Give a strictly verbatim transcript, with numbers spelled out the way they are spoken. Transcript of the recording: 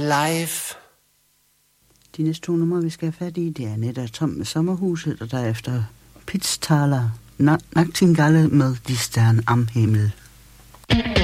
life. De næste to numre, vi skal have fat i, det er Annette og Tom med Sommerhuset, og derefter Pitzthaler, Nachtigalle med Die Stern am Himmel.